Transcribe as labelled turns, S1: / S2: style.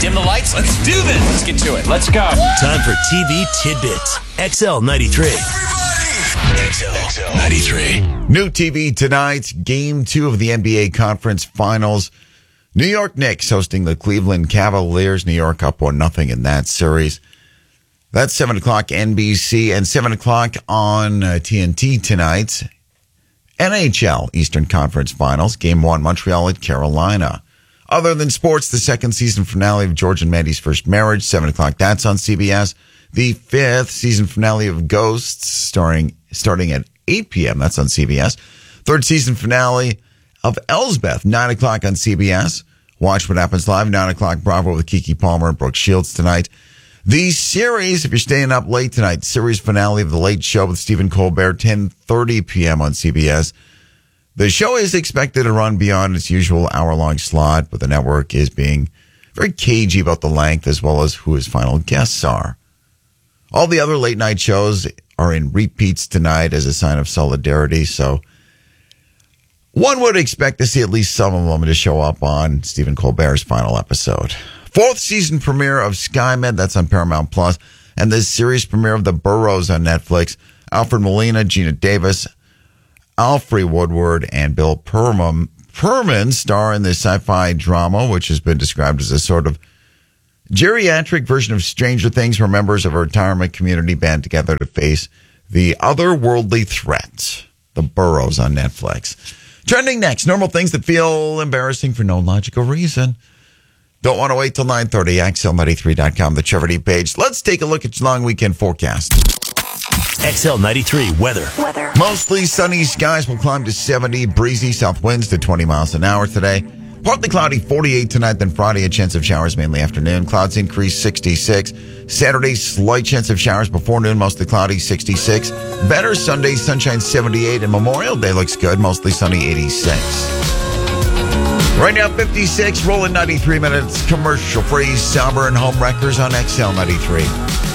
S1: Dim the lights. Let's do this. Let's get to it.
S2: Let's go.
S3: Time for TV Tidbits. XL93. XL93.
S4: New TV tonight, Game 2 of the NBA Conference Finals. New York Knicks hosting the Cleveland Cavaliers. New York up 1-0 in that series. That's 7 o'clock NBC and 7 o'clock on TNT tonight. NHL Eastern Conference Finals, Game 1, Montreal at Carolina. Other than sports, the second season finale of George and Mandy's First Marriage, 7 o'clock, that's on CBS. The fifth season finale of Ghosts, starting at 8 p.m., that's on CBS. Third season finale of Elsbeth, 9 o'clock on CBS. Watch What Happens Live, 9 o'clock, Bravo with Kiki Palmer and Brooke Shields tonight. The series, if you're staying up late tonight, series finale of The Late Show with Stephen Colbert, 10:30 p.m. on CBS. The show is expected to run beyond its usual hour-long slot, but the network is being very cagey about the length as well as who its final guests are. All the other late-night shows are in repeats tonight as a sign of solidarity, so one would expect to see at least some of them to show up on Stephen Colbert's final episode. Fourth season premiere of SkyMed, that's on Paramount Plus, and the series premiere of The Burrows on Netflix. Alfred Molina, Gina Davis, Alfre Woodward, and Bill Pullman star in the sci-fi drama, which has been described as a sort of geriatric version of Stranger Things, where members of a retirement community band together to face the otherworldly threat. The Burrows on Netflix. Trending next, normal things that feel embarrassing for no logical reason. Don't want to wait till 9:30. XL93.com, the Trevor D page. Let's take a look at your long weekend forecast.
S3: XL93 weather.
S4: Mostly sunny skies will climb to 70. Breezy south winds to 20 miles an hour today. Partly cloudy, 48 tonight, then Friday, a chance of showers mainly afternoon. Clouds increase, 66. Saturday, slight chance of showers before noon, mostly cloudy, 66. Better Sunday, sunshine, 78. And Memorial Day looks good, mostly sunny, 86. Right now, 56, rolling 93 minutes, commercial free, Sauber and Home Wreckers on XL93.